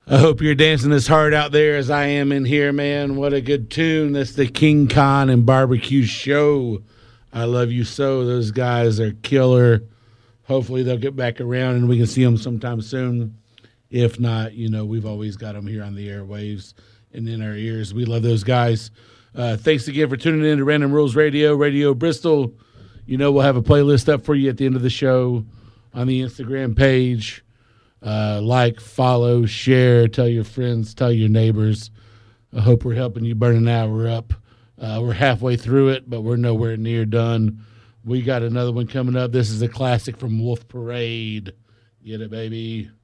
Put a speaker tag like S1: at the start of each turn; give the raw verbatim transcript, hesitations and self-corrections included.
S1: I hope you're dancing as hard out there as I am in here, man. What a good tune. That's the King Khan and Barbecue Show. I love you so. Those guys are killer. Hopefully they'll get back around and we can see them sometime soon. If not, you know, we've always got them here on the airwaves and in our ears. We love those guys. Uh, thanks again for tuning in to Random Rules Radio, Radio Bristol. You know, we'll have a playlist up for you at the end of the show on the Instagram page. Uh, like, follow, share, tell your friends, tell your neighbors. I hope we're helping you burn an hour up. Uh, we're halfway through it, but we're nowhere near done. We got another one coming up. This is a classic from Wolf Parade. Get it, baby.